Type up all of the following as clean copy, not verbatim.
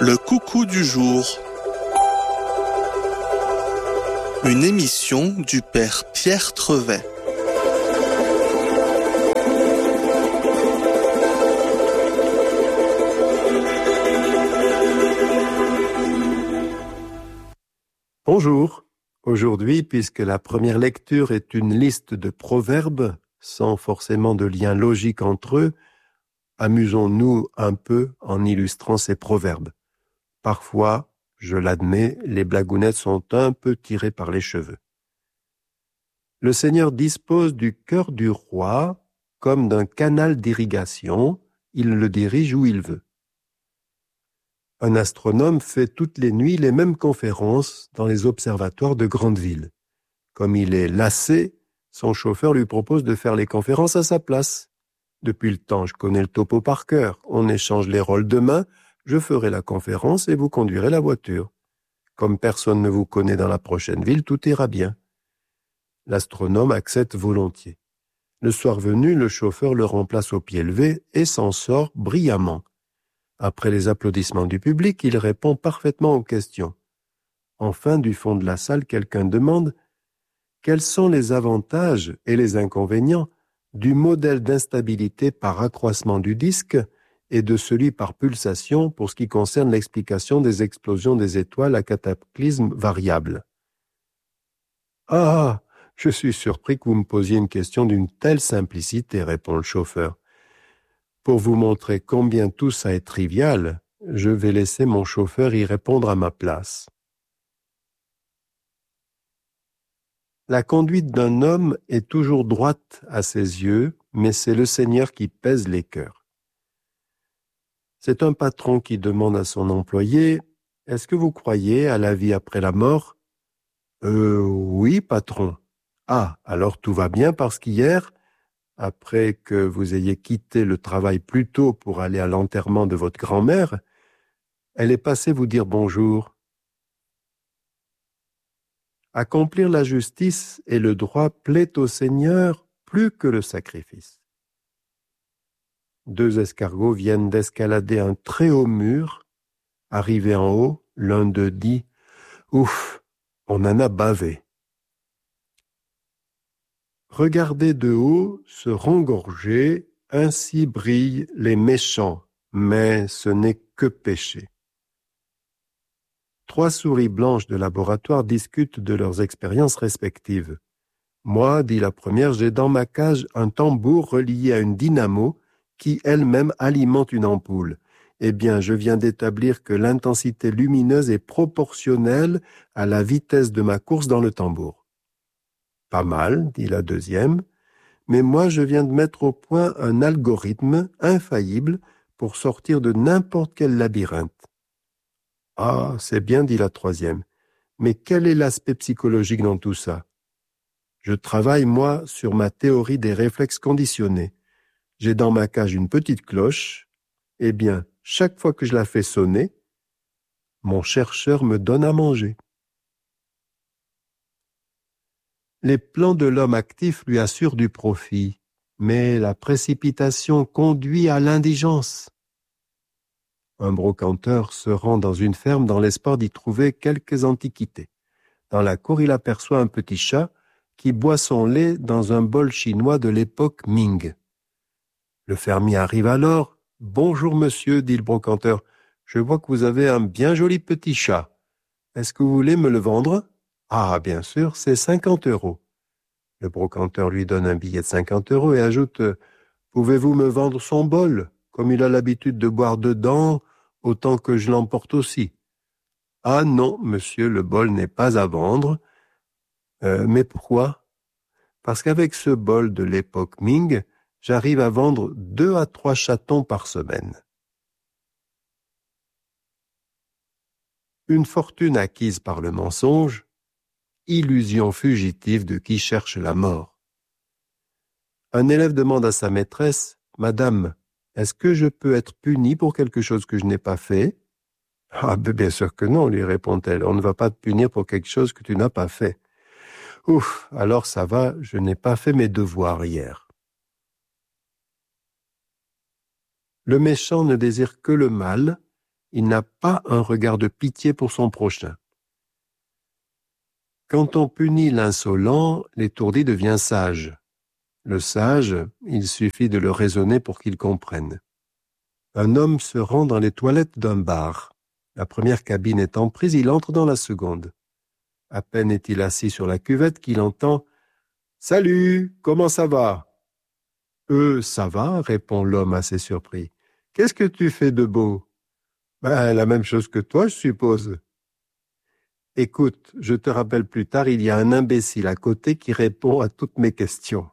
Le coucou du jour. Une émission du père Pierre Trevet. Bonjour. Aujourd'hui, puisque la première lecture est une liste de proverbes, sans forcément de lien logique entre eux, amusons-nous un peu en illustrant ces proverbes. Parfois, je l'admets, les blagounettes sont un peu tirées par les cheveux. Le Seigneur dispose du cœur du roi comme d'un canal d'irrigation, il le dirige où il veut. Un astronome fait toutes les nuits les mêmes conférences dans les observatoires de grandes villes. Comme il est lassé, son chauffeur lui propose de faire les conférences à sa place. Depuis le temps, je connais le topo par cœur. On échange les rôles demain, je ferai la conférence et vous conduirez la voiture. Comme personne ne vous connaît dans la prochaine ville, tout ira bien. L'astronome accepte volontiers. Le soir venu, le chauffeur le remplace au pied levé et s'en sort brillamment. Après les applaudissements du public, il répond parfaitement aux questions. Enfin, du fond de la salle, quelqu'un demande « Quels sont les avantages et les inconvénients du modèle d'instabilité par accroissement du disque et de celui par pulsation pour ce qui concerne l'explication des explosions des étoiles à cataclysme variable ?» Ah, je suis surpris que vous me posiez une question d'une telle simplicité, répond le chauffeur. Pour vous montrer combien tout ça est trivial, je vais laisser mon chauffeur y répondre à ma place. La conduite d'un homme est toujours droite à ses yeux, mais c'est le Seigneur qui pèse les cœurs. C'est un patron qui demande à son employé « Est-ce que vous croyez à la vie après la mort ?»« Oui, patron. »« Ah, alors tout va bien parce qu'hier, après que vous ayez quitté le travail plus tôt pour aller à l'enterrement de votre grand-mère, elle est passée vous dire bonjour. » Accomplir la justice et le droit plaît au Seigneur plus que le sacrifice. Deux escargots viennent d'escalader un très haut mur. Arrivé en haut, l'un d'eux dit « Ouf, on en a bavé. » Regarder de haut, se rengorger, ainsi brillent les méchants, mais ce n'est que péché. Trois souris blanches de laboratoire discutent de leurs expériences respectives. Moi, dit la première, j'ai dans ma cage un tambour relié à une dynamo qui elle-même alimente une ampoule. Eh bien, je viens d'établir que l'intensité lumineuse est proportionnelle à la vitesse de ma course dans le tambour. Pas mal, dit la deuxième, mais moi je viens de mettre au point un algorithme infaillible pour sortir de n'importe quel labyrinthe. Ah, c'est bien, dit la troisième, mais quel est l'aspect psychologique dans tout ça? Je travaille, moi, sur ma théorie des réflexes conditionnés. J'ai dans ma cage une petite cloche. Eh bien, chaque fois que je la fais sonner, mon chercheur me donne à manger. Les plans de l'homme actif lui assurent du profit, mais la précipitation conduit à l'indigence. Un brocanteur se rend dans une ferme dans l'espoir d'y trouver quelques antiquités. Dans la cour, il aperçoit un petit chat qui boit son lait dans un bol chinois de l'époque Ming. Le fermier arrive alors. « Bonjour monsieur, dit le brocanteur, je vois que vous avez un bien joli petit chat. Est-ce que vous voulez me le vendre ?»« Ah, bien sûr, c'est 50 €. Le brocanteur lui donne un billet de 50 € et ajoute « Pouvez-vous me vendre son bol, comme il a l'habitude de boire dedans, autant que je l'emporte aussi ?»« Ah non, monsieur, le bol n'est pas à vendre. Mais pourquoi ? Parce qu'avec ce bol de l'époque Ming, j'arrive à vendre 2 à 3 chatons par semaine. » Une fortune acquise par le mensonge, illusion fugitive de qui cherche la mort. Un élève demande à sa maîtresse « Madame, est-ce que je peux être puni pour quelque chose que je n'ai pas fait ?»« Ah, bien sûr que non, lui répond-elle, on ne va pas te punir pour quelque chose que tu n'as pas fait. »« Ouf, alors ça va, je n'ai pas fait mes devoirs hier. » Le méchant ne désire que le mal, Il n'a pas un regard de pitié pour son prochain. Quand on punit l'insolent, l'étourdi devient sage. Le sage, il suffit de le raisonner pour qu'il comprenne. Un homme se rend dans les toilettes d'un bar. La première cabine étant prise, il entre dans la seconde. À peine est-il assis sur la cuvette qu'il entend « Salut, comment ça va ?»« Ça va, répond l'homme assez surpris. Qu'est-ce que tu fais de beau ?»« La même chose que toi, je suppose. » Écoute, je te rappelle plus tard, il y a un imbécile à côté qui répond à toutes mes questions.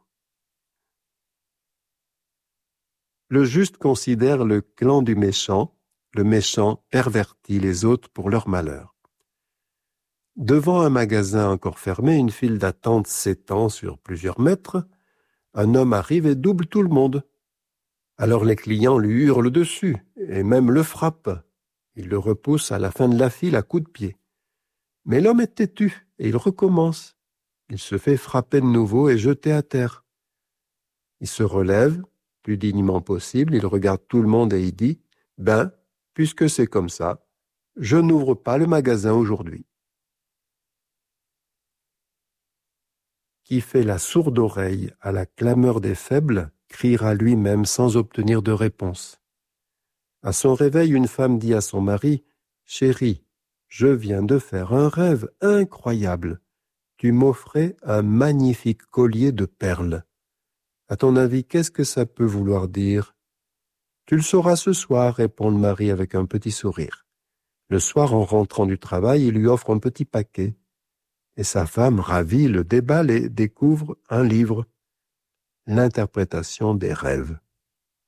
Le juste considère le clan du méchant. Le méchant pervertit les autres pour leur malheur. Devant un magasin encore fermé, une file d'attente s'étend sur plusieurs mètres. Un homme arrive et double tout le monde. Alors les clients lui hurlent dessus et même le frappent. Il le repousse à la fin de la file à coups de pied. Mais l'homme est têtu et il recommence. Il se fait frapper de nouveau et jeter à terre. Il se relève, plus dignement possible, il regarde tout le monde et il dit « Ben, puisque c'est comme ça, je n'ouvre pas le magasin aujourd'hui. » Qui fait la sourde oreille à la clameur des faibles criera lui-même sans obtenir de réponse. À son réveil, une femme dit à son mari « Chéri, je viens de faire un rêve incroyable. Tu m'offrais un magnifique collier de perles. À ton avis, qu'est-ce que ça peut vouloir dire ?»« Tu le sauras ce soir, répond le mari avec un petit sourire. Le soir, en rentrant du travail, il lui offre un petit paquet. Et sa femme, ravie, le déballe et découvre un livre. L'interprétation des rêves.